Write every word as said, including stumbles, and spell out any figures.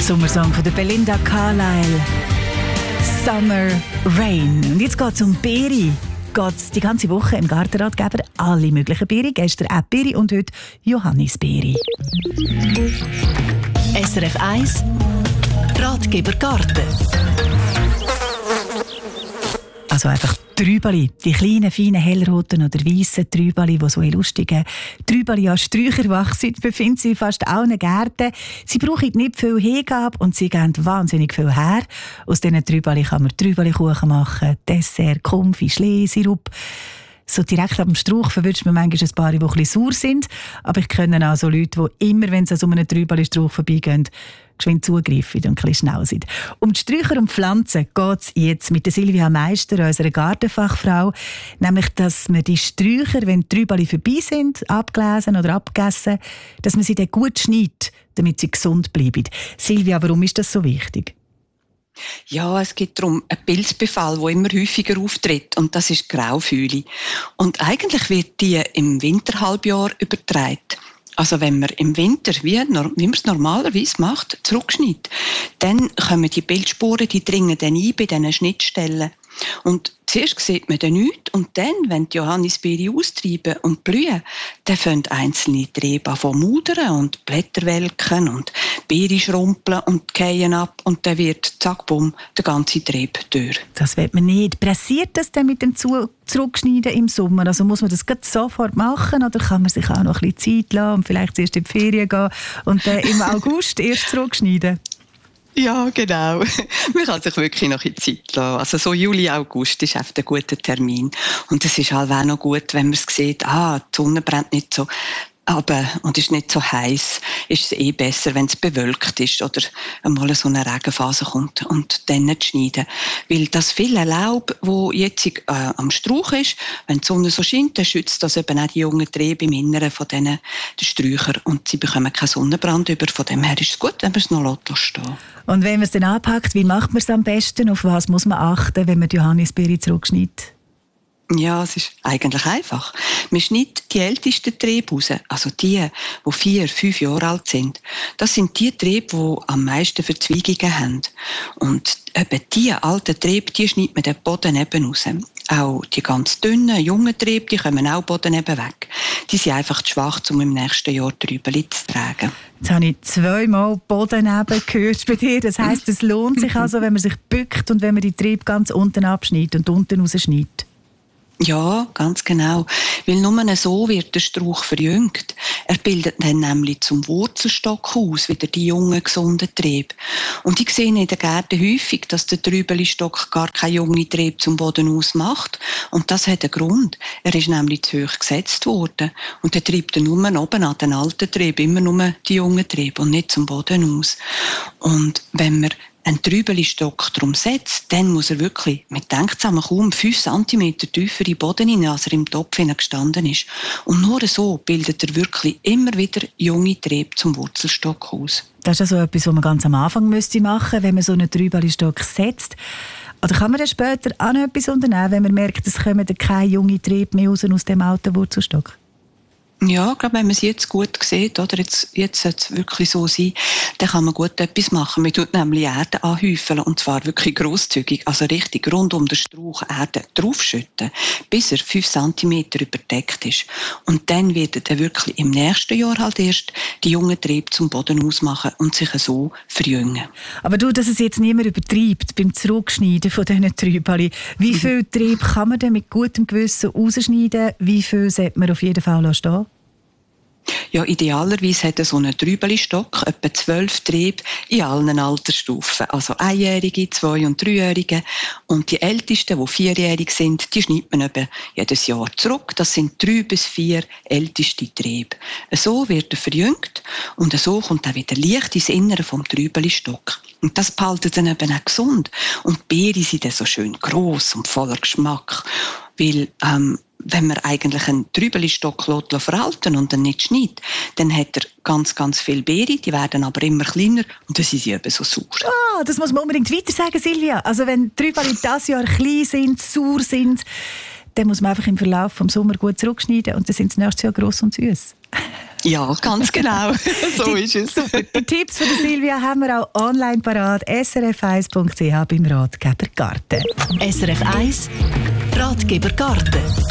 Sommersong von der Belinda Carlisle. Summer Rain. Und jetzt geht es um Beere. Geht die ganze Woche im Gartenratgeber alle möglichen Beere. Gestern auch Beere und heute Johannisbeere. S R F eins Ratgeber Garten. Also einfach Trübeli, die kleinen, feinen, hellroten oder weißen Trübeli, die so in lustigen Trübeli an Sträuchern wachsen, befinden sich in fast allen Gärten. Sie brauchen nicht viel Hingabe und sie geben wahnsinnig viel her. Aus diesen Trübeli kann man Trübelikuchen machen, Dessert, Konfi, Schlee, Sirup. So direkt ab dem Strauch verwünscht man manchmal ein paar, die ein bisschen sauer sind. Aber ich kenne auch so Leute, die immer, wenn sie an so einem Trübeli-Strauch vorbeigehen, geschwind zugreifen und ein bisschen schnell sind. Um die Sträucher und Pflanzen geht es jetzt mit der Silvia Meister, unserer Gartenfachfrau. Nämlich, dass man die Sträucher, wenn die Trübeli vorbei sind, abgelesen oder abgegessen, dass man sie dann gut schneidet, damit sie gesund bleiben. Silvia, warum ist das so wichtig? Ja, es geht darum, einen Pilzbefall, der immer häufiger auftritt, und das ist die Graufühle. Und eigentlich wird die im Winterhalbjahr übertragen. Also wenn man im Winter, wie, wie man es normalerweise macht, zurückschneidet, dann kommen die Pilzsporen, die dringen dann ein bei diesen Schnittstellen. Und zuerst sieht man dann nichts, und dann, wenn die Johannisbeere austreiben und blühen, dann fangen einzelne Triebe an zu mudern und Blätter welken und Beere schrumpeln und fallen ab, und dann wird, zack, bumm, der ganze Trieb durch. Das will man nicht. Pressiert das denn mit dem Zu- Zurückschneiden im Sommer? Also muss man das gerade sofort machen, oder kann man sich auch noch ein bisschen Zeit lassen und vielleicht zuerst in die Ferien gehen und dann im August erst zurückschneiden? Ja, genau. Man kann sich wirklich noch in Zeit lassen. Also so Juli, August ist oft ein guter Termin. Und es ist halt auch noch gut, wenn man es sieht, ah, die Sonne brennt nicht so aber und ist nicht so heiß, ist es eh besser, wenn es bewölkt ist oder einmal so eine Regenphase kommt und dann nicht schneiden. Weil das viele Laub, das jetzt äh, am Strauch ist, wenn die Sonne so scheint, dann schützt das eben auch die jungen Triebe im Inneren von diesen den Sträuchern und sie bekommen keinen Sonnenbrand über. Von dem her ist es gut, wenn man es noch stehen lässt. Und wenn man es dann anpackt, wie macht man es am besten? Auf was muss man achten, wenn man die Johannisbeere zurückschneidet? Ja, es ist eigentlich einfach. Man schneidet die ältesten Triebe raus, also die, die vier, fünf Jahre alt sind. Das sind die Triebe, die am meisten Verzweigungen haben. Und eben die alten Triebe, die schneidet man den Boden eben raus. Auch die ganz dünnen, jungen Triebe, die kommen auch Boden eben weg. Die sind einfach zu schwach, um im nächsten Jahr Trübeli zu tragen. Jetzt habe ich zweimal Boden eben gehört bei dir. Das heisst, es lohnt sich also, wenn man sich bückt und wenn man die Triebe ganz unten abschneidet und unten rausschneidet. Ja, ganz genau. Weil nur so wird der Strauch verjüngt. Er bildet dann nämlich zum Wurzelstock aus, wieder die jungen, gesunden Triebe. Und ich sehe in den Gärten häufig, dass der Trübelistock gar keine jungen Triebe zum Boden ausmacht. Und das hat einen Grund. Er ist nämlich zu hoch gesetzt worden. Und er treibt dann nur oben an den alten Trieben, immer nur die jungen Triebe und nicht zum Boden aus. Und wenn man einen Trübelistock drum setzt, dann muss er wirklich, man denkt zusammen, kaum fünf Zentimeter tiefer in den Boden hinein, als er im Topf gestanden ist. Und nur so bildet er wirklich immer wieder junge Triebe zum Wurzelstock aus. Das ist also etwas, was man ganz am Anfang müsste machen, wenn man so einen Trübelistock setzt. Oder kann man dann später auch noch etwas unternehmen, wenn man merkt, es kommen keine jungen Triebe mehr raus aus dem alten Wurzelstock? Ja, ich glaube, wenn man es jetzt gut sieht, oder jetzt, jetzt sollte es wirklich so sein, dann kann man gut etwas machen. Man tut nämlich Erde anhäufeln, und zwar wirklich grosszügig, also richtig rund um den Strauch Erde draufschütten, bis er fünf Zentimeter überdeckt ist. Und dann wird er dann wirklich im nächsten Jahr halt erst die jungen Triebe zum Boden ausmachen und sich so verjüngen. Aber du, dass es jetzt niemand übertreibt beim Zurückschneiden von diesen Trübeli. Wie viel Triebe kann man denn mit gutem Gewissen rausschneiden? Wie viel sollte man auf jeden Fall stehen? Ja, idealerweise hat so ein Trübelistock etwa zwölf Triebe in allen Altersstufen. Also Einjährige, Zwei- und Dreijährige. Und die Ältesten, die vierjährig sind, die schneidet man eben jedes Jahr zurück. Das sind drei bis vier älteste Triebe. So wird er verjüngt und so kommt auch wieder Licht ins Innere vom Trübelistock. Und das behaltet dann eben auch gesund. Und die Beeren sind dann so schön gross und voller Geschmack. Weil, ähm, wenn man eigentlich einen Trübelistock verhalten und dann nicht schneidet, dann hat er ganz, ganz viele Beeren, die werden aber immer kleiner und dann sind sie eben so sauer. Ah, das muss man unbedingt weiter sagen, Silvia. Also wenn die Trübeli dieses Jahr klein sind, sauer sind, dann muss man einfach im Verlauf des Sommers gut zurückschneiden und dann sind sie nächstes Jahr gross und süß. Ja, ganz genau. So ist es. Super. Die Tipps von der Silvia haben wir auch online parat. S R F eins Punkt C H beim Ratgeber Garten. S R F eins Ratgeber Garten.